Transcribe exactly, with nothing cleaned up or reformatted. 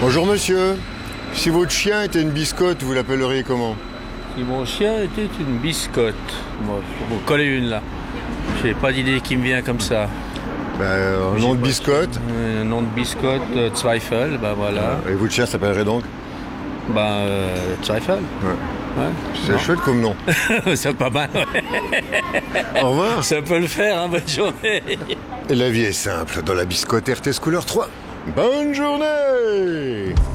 Bonjour monsieur. Si votre chien était une biscotte, vous l'appelleriez comment? Si mon chien était une biscotte, moi, faut vous coller une là. J'ai pas d'idée qui me vient comme ça. Ben, un nom de biscotte. Un nom de biscotte, euh, Zweifel, ben voilà. Et votre chien s'appellerait donc? Ben, euh, Zweifel. Ouais. Ouais. C'est chouette comme nom. C'est pas mal, ouais. Au revoir. Ça peut le faire, hein, bonne journée. Et la vie est simple dans la biscotte R T S Couleur trois. Bonne journée.